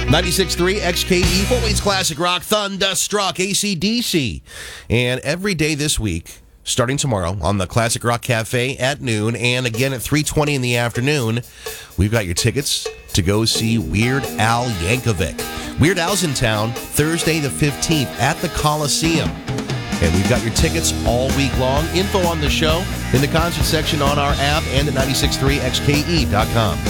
96.3 XKE, Fort Wayne's Classic Rock, Thunderstruck, AC/DC. And every day this week, starting tomorrow on the Classic Rock Cafe at noon and again at 3:20 in the afternoon, we've got your tickets to go see Weird Al Yankovic. Weird Al's in town Thursday the 15th at the Coliseum. And we've got your tickets all week long. Info on the show in the concert section on our app and at 963xke.com.